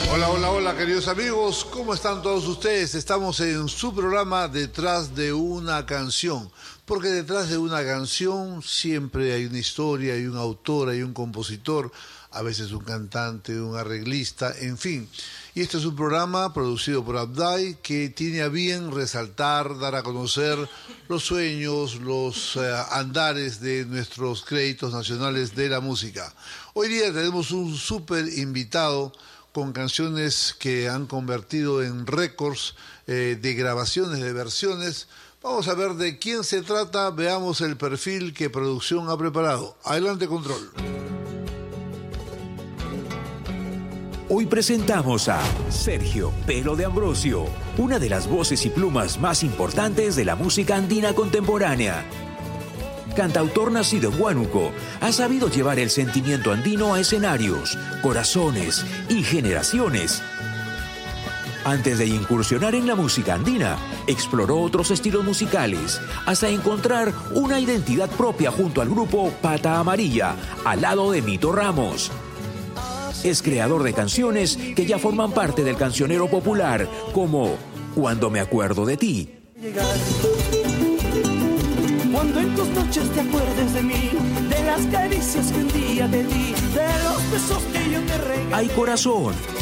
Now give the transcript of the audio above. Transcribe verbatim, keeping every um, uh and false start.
Hola, hola, hola, queridos amigos, ¿cómo están todos ustedes? Estamos en su programa Detrás de una canción, porque detrás de una canción siempre hay una historia, hay un autor, hay un compositor, a veces un cantante, un arreglista, en fin. Y este es un programa producido por Abday que tiene a bien resaltar, dar a conocer los sueños, los eh, andares de nuestros créditos nacionales de la música. Hoy día tenemos un súper invitado con canciones que han convertido en récords eh, de grabaciones, de versiones. Vamos a ver de quién se trata, veamos el perfil que producción ha preparado. Adelante, control. Hoy presentamos a Sergio Pelo de Ambrosio, una de las voces y plumas más importantes de la música andina contemporánea. Cantautor nacido en Huánuco, ha sabido llevar el sentimiento andino a escenarios, corazones y generaciones. Antes de incursionar en la música andina, exploró otros estilos musicales, hasta encontrar una identidad propia junto al grupo Pata Amarilla, al lado de Mito Ramos. Es creador de canciones que ya forman parte del cancionero popular, como Cuando me acuerdo de ti. Cuando en tus noches te acuerdes de mí, de las caricias que un día te di, de los besos que yo te regalé. Hay corazón,